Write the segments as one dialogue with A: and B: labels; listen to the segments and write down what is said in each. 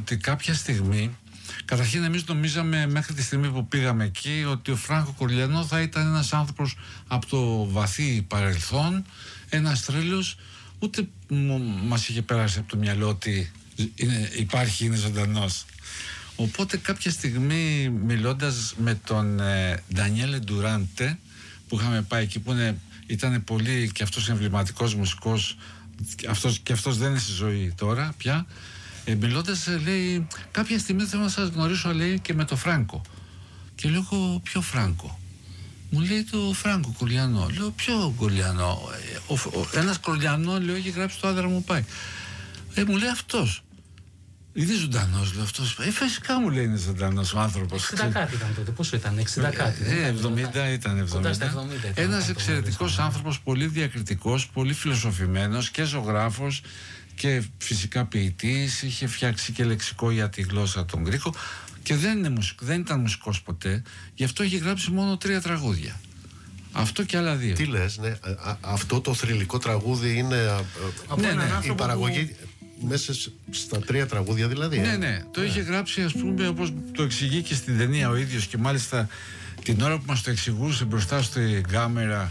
A: ότι κάποια στιγμή, καταρχήν εμείς νομίζαμε μέχρι τη στιγμή που πήγαμε εκεί ότι ο Φράνκο Κορλιανό θα ήταν ένας άνθρωπος από το βαθύ παρελθόν, ένας τρέλος, ούτε μας είχε περάσει από το μυαλό ότι είναι ζωντανός. Οπότε κάποια στιγμή, μιλώντας με τον Ντανιέλε Ντουράντε, που είχαμε πάει εκεί, που ήταν πολύ και αυτός εμβληματικός μουσικός, και αυτός δεν είναι στη ζωή τώρα πια, μιλώντας, λέει, κάποια στιγμή θέλω να σας γνωρίσω, λέει, και με το Φράνκο. Και λέω, ποιο Φράνκο? Μου λέει το Φράνκο Κορλιανό. Λέω, ποιο Κορλιανό? Ένας Κορλιανό, λέω, έχει γράψει το Άντρα μου πάει. Μου λέει αυτός. Είναι ζωντανός, λέω αυτός. Φυσικά, μου λέει, είναι ζωντανός ο άνθρωπος.
B: 60 κάτι ήταν τότε, πόσο ήταν, 60 κάτι.
A: 70 ήταν, 70. Ένας εξαιρετικός άνθρωπος, πολύ διακριτικός, πολύ φιλοσοφημένος και ζωγράφος και φυσικά ποιητής. Είχε φτιάξει και λεξικό για τη γλώσσα των Γκρίκων και δεν ήταν μουσικός ποτέ. Γι' αυτό έχει γράψει μόνο 3 τραγούδια. Αυτό και άλλα 2.
C: Τι λες, ναι, αυτό το θρυλικό τραγούδι είναι η παραγωγή μέσα στα 3 τραγούδια δηλαδή.
A: Ναι, το είχε γράψει, ας πούμε, όπως το εξηγεί και στην ταινία ο ίδιος, και μάλιστα την ώρα που μας το εξηγούσε μπροστά στην κάμερα,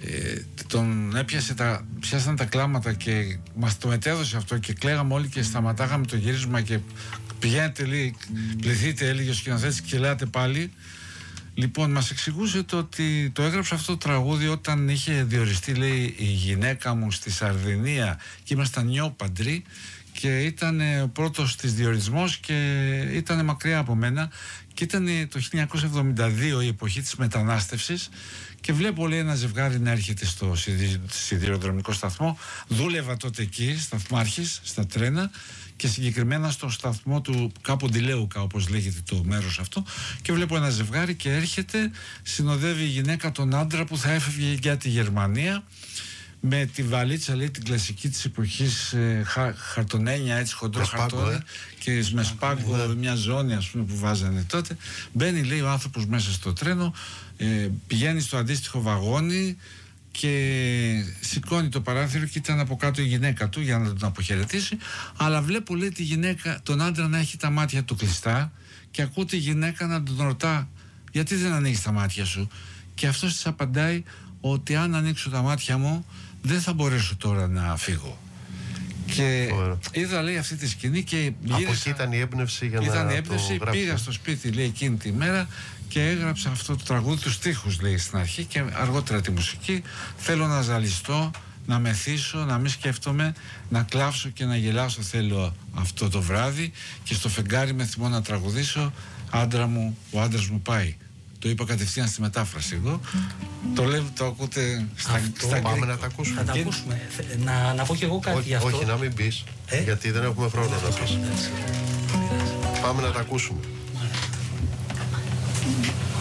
A: τον πιάσαν τα κλάματα και μας το μετέδωσε αυτό και κλαίγαμε όλοι και σταματάγαμε το γύρισμα και πηγαίνετε, λέει, πληθείτε, έλεγε ο σκηνοθέτης, και ελάτε πάλι. Λοιπόν, μας εξηγούσε το ότι το έγραψε αυτό το τραγούδι όταν είχε διοριστεί, λέει, η γυναίκα μου στη Σαρδινία και ήμασταν νιόπαντροι και ήταν ο πρώτος της διορισμός και ήταν μακριά από μένα και ήταν το 1972 η εποχή της μετανάστευσης και βλέπω, λέει, ένα ζευγάρι να έρχεται στο σιδηροδρομικό σταθμό. Δούλευα τότε εκεί, σταθμάρχης, στα τρένα, και συγκεκριμένα στο σταθμό του Κάποντιλέουκα, όπως λέγεται το μέρος αυτό, και βλέπω ένα ζευγάρι και έρχεται, συνοδεύει η γυναίκα τον άντρα που θα έφευγε για τη Γερμανία με τη βαλίτσα, λέει, την κλασική της εποχής, χαρτονένια, έτσι, χοντρό χαρτόνι και με σπάγκο, μια ζώνη, ας πούμε, που βάζανε τότε. Μπαίνει, λέει, ο άνθρωπος μέσα στο τρένο, πηγαίνει στο αντίστοιχο βαγόνι και σηκώνει το παράθυρο και ήταν από κάτω η γυναίκα του για να τον αποχαιρετήσει, αλλά βλέπω, λέει, τη γυναίκα, τον άντρα να έχει τα μάτια του κλειστά και ακούω τη γυναίκα να τον ρωτά, γιατί δεν ανοίγεις τα μάτια σου? Και αυτός της απαντάει ότι αν ανοίξω τα μάτια μου δεν θα μπορέσω τώρα να φύγω. Και είδα, λέει, αυτή τη σκηνή και γύρισα. Από
C: εκεί ήταν η έμπνευση για να το γράψει.
A: Πήγα στο σπίτι, λέει, εκείνη τη μέρα και έγραψα αυτό το τραγούδι, τους στίχους, λέει, στην αρχή, και αργότερα τη μουσική. Θέλω να ζαλιστώ, να μεθύσω, να μην σκέφτομαι, να κλάψω και να γελάσω θέλω αυτό το βράδυ και στο φεγγάρι με θυμό να τραγουδήσω «Άντρα μου, ο άντρας μου πάει». Το είπα κατευθείαν στη μετάφραση εδώ. Το λέω, το ακούτε στα αγγλικά.
C: Πάμε να τα ακούσουμε.
B: Θα τα ακούσουμε. Να πω κι εγώ κάτι γι' αυτό.
C: Όχι, να μην πεις, γιατί δεν έχουμε χρόνο να πεις. Πάμε να τα ακούσουμε.